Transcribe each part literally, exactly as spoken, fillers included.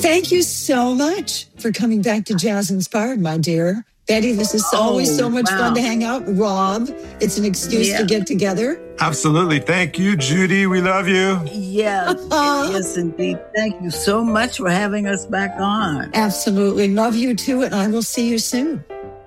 Thank you so much for coming back to Jazz Inspired, my dear. Betty, this is always so much wow. fun to hang out. Rob, it's an excuse Yeah. to get together. Absolutely. Thank you, Judy. We love you. Yes, yes, indeed. Thank you so much for having us back on. Absolutely. Love you too, and I will see you soon.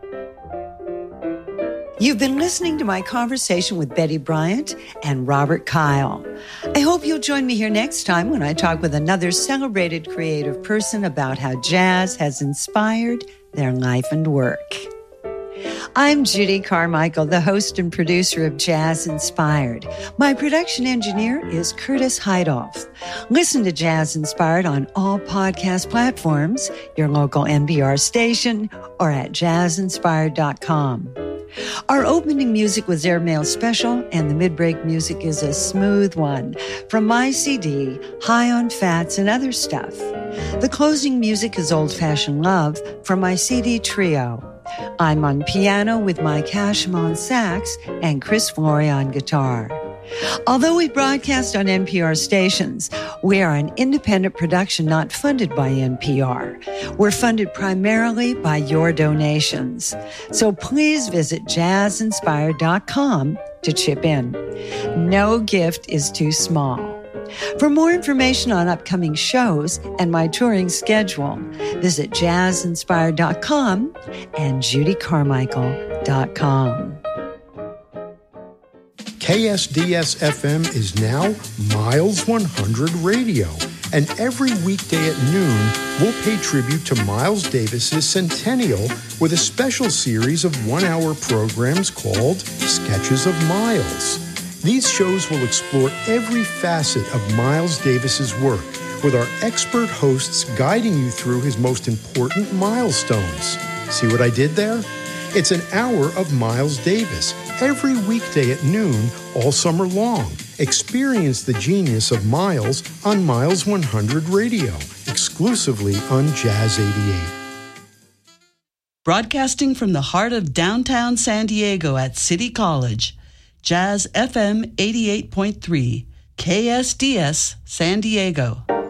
You've been listening to my conversation with Betty Bryant and Robert Kyle. I hope you'll join me here next time when I talk with another celebrated creative person about how jazz has inspired their life and work. I'm Judy Carmichael, the host and producer of Jazz Inspired. My production engineer is Curtis Heidoff. Listen to Jazz Inspired on all podcast platforms, your local N P R station, or at jazz inspired dot com. Our opening music was Airmail Special, and the mid-break music is a smooth one from my C D, High on Fats and Other Stuff. The closing music is Old Fashioned Love from my C D Trio. I'm on piano with Mike Hashem on sax and Chris Flory on guitar. Although we broadcast on N P R stations, we are an independent production not funded by N P R. We're funded primarily by your donations. So please visit jazz inspired dot com to chip in. No gift is too small. For more information on upcoming shows and my touring schedule, visit jazz inspired dot com and judy carmichael dot com. K S D S F M is now Miles one hundred Radio, and every weekday at noon, we'll pay tribute to Miles Davis's centennial with a special series of one-hour programs called Sketches of Miles. These shows will explore every facet of Miles Davis's work, with our expert hosts guiding you through his most important milestones. See what I did there? It's an hour of Miles Davis, every weekday at noon, all summer long. Experience the genius of Miles on Miles one hundred Radio, exclusively on Jazz eighty-eight. Broadcasting from the heart of downtown San Diego at City College, Jazz F M eighty-eight point three, K S D S San Diego.